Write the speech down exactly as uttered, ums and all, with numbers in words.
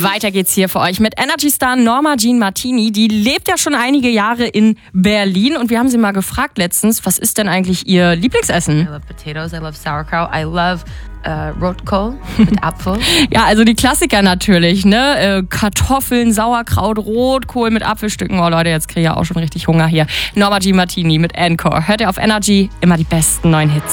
Weiter geht's hier für euch mit Energy-Star Norma Jean Martini. Die lebt ja schon einige Jahre in Berlin und wir haben sie mal gefragt letztens, was ist denn eigentlich ihr Lieblingsessen? I love potatoes, I love sauerkraut, I love uh, Rotkohl mit Apfel. Ja, also die Klassiker natürlich, ne? Äh, Kartoffeln, Sauerkraut, Rotkohl mit Apfelstücken. Oh Leute, jetzt kriege ich ja auch schon richtig Hunger hier. Norma Jean Martini mit Encore. Hört ihr auf Energy immer die besten neuen Hits.